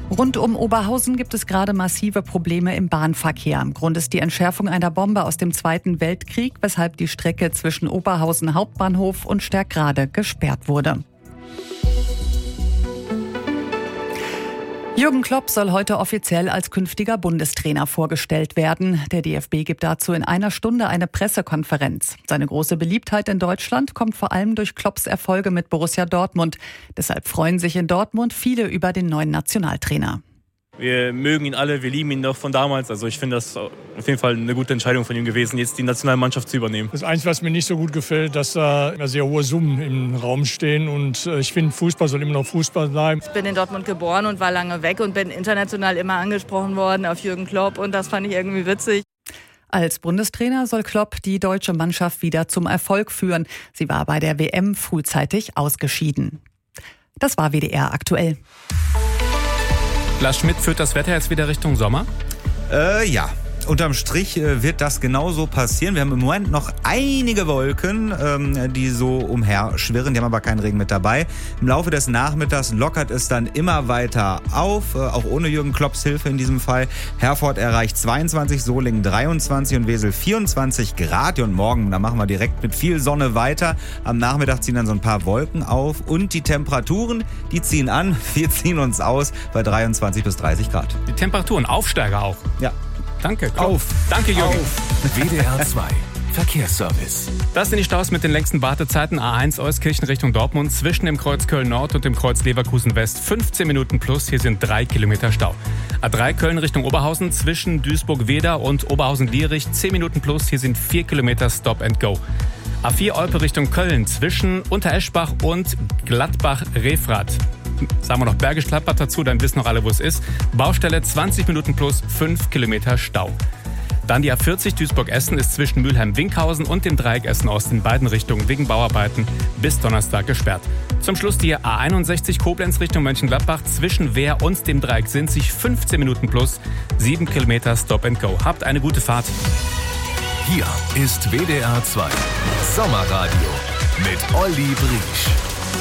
Rund um Oberhausen gibt es gerade massive Probleme im Bahnverkehr. Grund ist die Entschärfung einer Bombe aus dem Zweiten Weltkrieg, weshalb die Strecke zwischen Oberhausen Hauptbahnhof und Sterkrade gesperrt wurde. Jürgen Klopp soll heute offiziell als künftiger Bundestrainer vorgestellt werden. Der DFB gibt dazu in einer Stunde eine Pressekonferenz. Seine große Beliebtheit in Deutschland kommt vor allem durch Klopps Erfolge mit Borussia Dortmund. Deshalb freuen sich in Dortmund viele über den neuen Nationaltrainer. Wir mögen ihn alle, wir lieben ihn noch von damals. Also ich finde das auf jeden Fall eine gute Entscheidung von ihm gewesen, jetzt die Nationalmannschaft zu übernehmen. Das Einzige, was mir nicht so gut gefällt, dass da immer sehr hohe Summen im Raum stehen. Und ich finde, Fußball soll immer noch Fußball bleiben. Ich bin in Dortmund geboren und war lange weg und bin international immer angesprochen worden auf Jürgen Klopp. Und das fand ich irgendwie witzig. Als Bundestrainer soll Klopp die deutsche Mannschaft wieder zum Erfolg führen. Sie war bei der WM frühzeitig ausgeschieden. Das war WDR aktuell. Lars Schmidt, führt das Wetter jetzt wieder Richtung Sommer? Ja. Unterm Strich wird das genauso passieren. Wir haben im Moment noch einige Wolken, die so umherschwirren. Die haben aber keinen Regen mit dabei. Im Laufe des Nachmittags lockert es dann immer weiter auf, auch ohne Jürgen Klopps Hilfe in diesem Fall. Herford erreicht 22, Solingen 23 und Wesel 24 Grad. Und morgen, da machen wir direkt mit viel Sonne weiter. Am Nachmittag ziehen dann so ein paar Wolken auf und die Temperaturen, die ziehen an. Wir ziehen uns aus bei 23 bis 30 Grad. Die Temperaturen, Aufsteiger auch. Ja. Danke. Auf. Danke, Jürgen. Auf. WDR 2 Verkehrsservice. Das sind die Staus mit den längsten Wartezeiten. A1 Euskirchen Richtung Dortmund zwischen dem Kreuz Köln Nord und dem Kreuz Leverkusen West 15 Minuten plus. Hier sind 3 Kilometer Stau. A3 Köln Richtung Oberhausen zwischen Duisburg-Weder und Oberhausen-Lierich 10 Minuten plus. Hier sind 4 Kilometer Stop and Go. A4 Olpe Richtung Köln zwischen Untereschbach und Gladbach-Refrath. Sagen wir noch Bergisch Gladbach dazu, dann wissen noch alle, wo es ist. Baustelle 20 Minuten plus 5 Kilometer Stau. Dann die A40 Duisburg-Essen ist zwischen Mülheim-Winkhausen und dem Dreieck Essen-Ost in beiden Richtungen wegen Bauarbeiten bis Donnerstag gesperrt. Zum Schluss die A61 Koblenz Richtung Mönchengladbach zwischen Wehr und dem Dreieck sind sich 15 Minuten plus 7 Kilometer Stop and Go. Habt eine gute Fahrt. Hier ist WDR 2 Sommerradio mit Olli Briesch.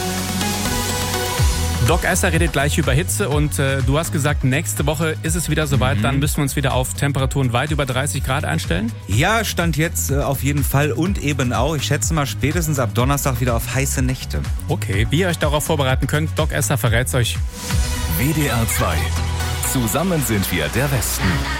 Doc Esser redet gleich über Hitze und du hast gesagt, nächste Woche ist es wieder soweit, dann müssen wir uns wieder auf Temperaturen weit über 30 Grad einstellen? Ja, Stand jetzt auf jeden Fall und eben auch, ich schätze mal spätestens ab Donnerstag wieder auf heiße Nächte. Okay, wie ihr euch darauf vorbereiten könnt, Doc Esser verrät's euch. WDR 2. Zusammen sind wir der Westen.